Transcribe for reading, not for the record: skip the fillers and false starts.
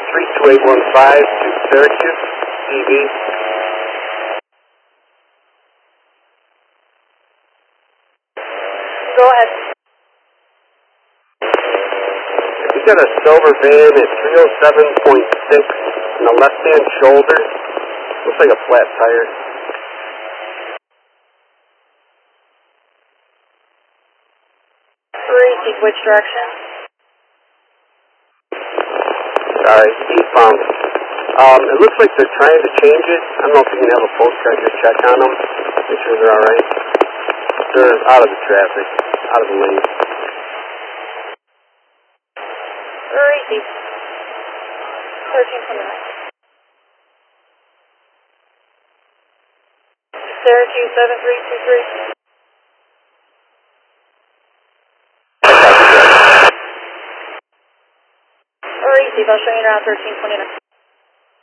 32815 to Syracuse, CV. Go ahead. You got a silver van at 307.6 on the left-hand shoulder. Looks like a flat tire. Which direction? Sorry, eastbound. It looks like they're trying to change it. I don't know if you can have a postcard just check on them. Make sure they're alright. They're out of the traffic, out of the lane. Easy. 1329. Syracuse 7323. Easy, I'll show you now 1329.